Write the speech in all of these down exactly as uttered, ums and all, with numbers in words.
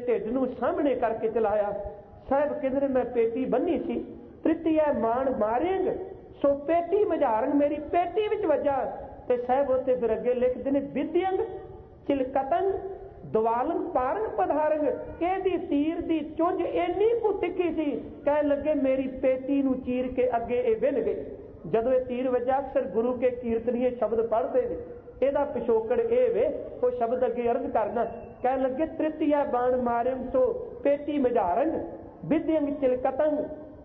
ढिड नूं सामने करके चलाया। साहब कहते मैं पेटी बन्नी सी, तृतीय मान मारेंग सो पेटी मझारंग, मेरी पेटी विच वजा। ते साहब उत्ते फिर अगे लिखते ने विद्यंग चिलकतंग दवालंग पारंग पधारंग। एदी तीर दी चुंझ इन्नी कु तिखी सी, कह लगे मेरी पेटी नूं चीर के अगे ये विन गई। जदों ये तीर वजा अक्सर गुरु के कीर्तनीय शब्द पढ़ते हैं, एदा पिछोकड़ ए वे वो शब्द अगे अर्ज करना, कह लगे तृतीय बाण मारंग सो पेटी मझारंग, विद्यंग चिलकतंग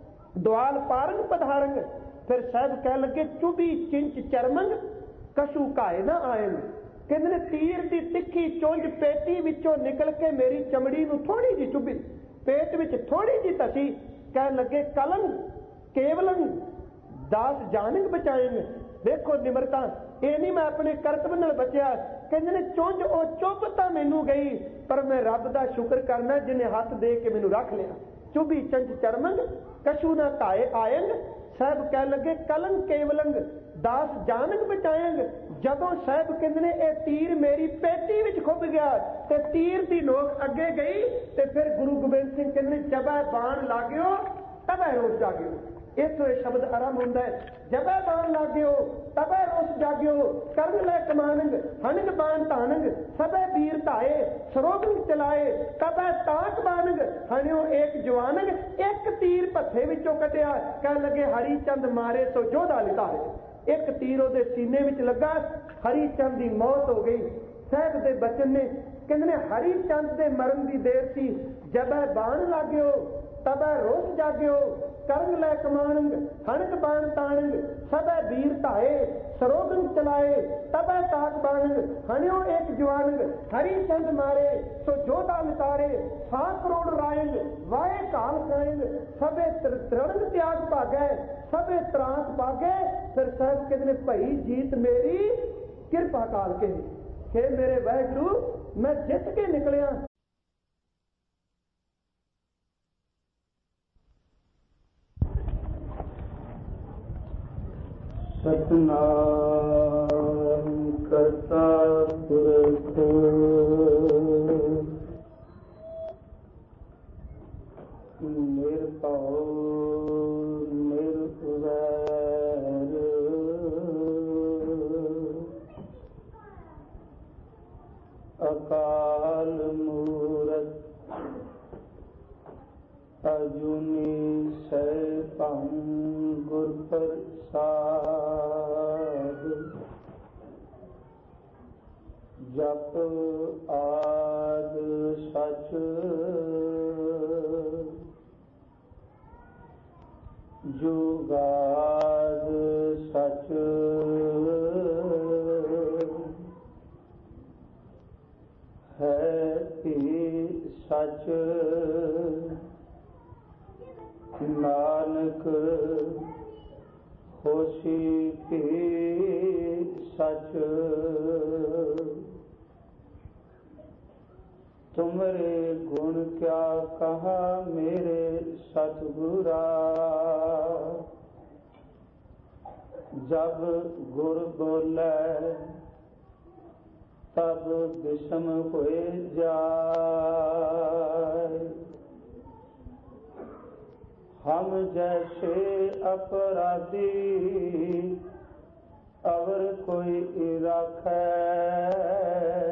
दवाल पारंग पधारंग। फिर साहब कह लगे चुभी चिंच चरमंग कशु काए ना आयंग। कहते तीर की तिखी चुंझ पेटी विचों निकल के मेरी चमड़ी नूं थोड़ी जी चुभी, पेट विच थोड़ी जी तसी। कह लगे कलंग केवलंग दास जानंग बचाएंग। देखो निमरता, ये नहीं मैं अपने करतब नाल बचिया। कहते चुंझ ओ चुभ तां मैनू गई, पर मैं रब दा शुक्र करना जिन्हें हाथ दे के मैनू रख लिया। चुभी चंच चरमंग कशु ना ताए आयंग। साहब कह लगे कलंग केवलंग दास जानंग बचाएंग। जदों साहब कहते ये तीर मेरी पेटी विच खुब गया ते तीर की नोक अगे गई, ते फिर गुरु गोबिंद सिंह कहते जबै बाण लाग्यो तबै रोस जाग्यो। इथों यह शब्द आरंभ होता है, जबै बाण लाग्यो तबै रोस जाग्यो, करन लै कमानंग हनग बाण तानंग, सबे वीर धाए सरोगंग चलाए, तबै ताक बानंग हणियो एक जवानंग। एक तीर भत्थे विचों कटिया, कह लगे हरी चंद मारे सो जोधा लितारे। एक तीर उहदे सीने विच लगा, हरी चंद की मौत हो गई। साहब दे बचन ने कहते हरी चंद के मरण की देर सी, जबै बाण लाग्यो तबै रोस जाग्यो, करंग लै कमानंग हणक बाण तानंग, सबे वीर धाए सरोगंग चलाए, तबै ताक बानंग हणियो एक जवानंग। हरी चंद मारे सो जोधा लितारे, सौ करोड़ रायंग वाए काल खाएंग, सबे त्रणंग त्याग भागै सबे त्रास भागे। फिर साहब कहते भई जीत मेरी किरपा काल के, हे मेरे वाहिगुरु मैं जित के निकलिया। सतनाम करता पुरख निरभउ निर्वैर, अकाल मूरत अजूनी सैभं गुर प्रसाद। जप आद सच जुगाद सच, है भी सच नानक होसी भी सच। तुमरे गुण क्या कहा मेरे सतगुरा, जब गुर बोले तब विषम होए जाए। हम जैसे अपराधी अवर कोई राखै,